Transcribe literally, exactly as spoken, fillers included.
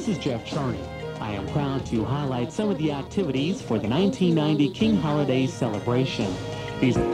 is Jeff Charney. I am proud to highlight some of the activities for the nineteen ninety King Holiday celebration. These